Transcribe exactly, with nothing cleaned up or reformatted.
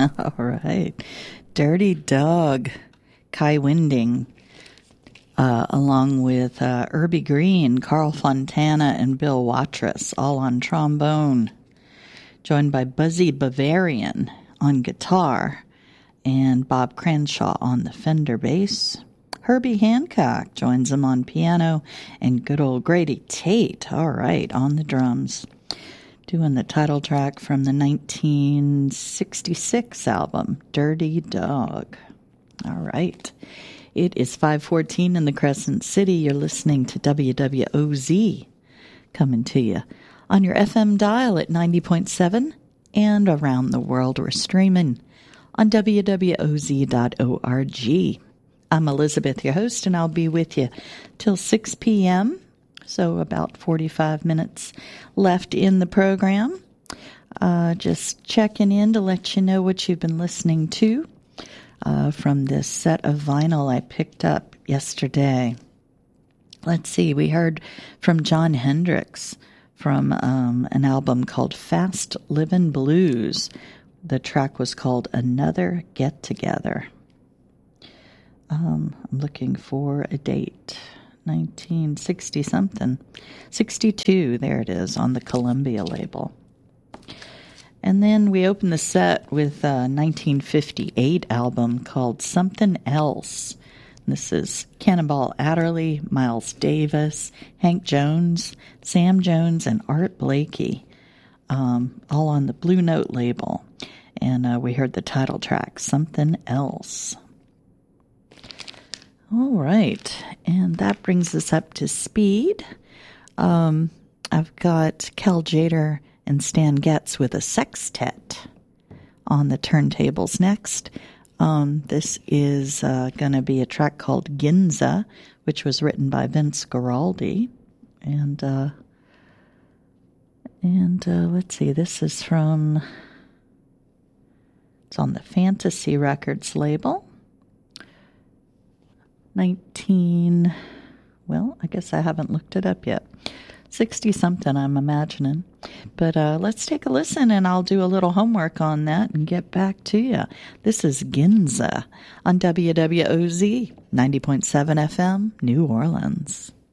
All right. Dirty Dog, Kai Winding, uh, along with uh, Irby Green, Carl Fontana, and Bill Watrous, all on trombone, joined by Buzzy Bavarian on guitar and Bob Cranshaw on the Fender bass. Herbie Hancock joins him on piano, and good old Grady Tate, all right, on the drums, doing the title track from the nineteen sixty-six album, Dirty Dog. All right. It is five fourteen in the Crescent City. You're listening to W W O Z, coming to you on your F M dial at ninety point seven, and around the world we're streaming on W W O Z dot org. I'm Elizabeth, your host, and I'll be with you till six p.m., so about forty-five minutes left in the program. Uh, just checking in to let you know what you've been listening to uh, from this set of vinyl I picked up yesterday. Let's see, we heard from Jon Hendricks from um, an album called Fast Livin' Blues. The track was called Another Get Together. Um, I'm looking for a date. nineteen sixty something. sixty-two, there it is, on the Columbia label. And then we opened the set with a nineteen fifty-eight album called Something Else. This is Cannonball Adderley, Miles Davis, Hank Jones, Sam Jones, and Art Blakey, um, all on the Blue Note label. And uh, we heard the title track, Something Else. All right, and that brings us up to speed. Um, I've got Kel Jader and Stan Getz with a sextet on the turntables next. Um, this is uh, going to be a track called Ginza, which was written by Vince Guaraldi. And, uh, and uh, let's see, this is from, it's on the Fantasy Records label. nineteen, well, I guess I haven't looked it up yet. sixty-something, I'm imagining. But uh, let's take a listen, and I'll do a little homework on that and get back to you. This is Ginza on W W O Z, ninety point seven F M, New Orleans.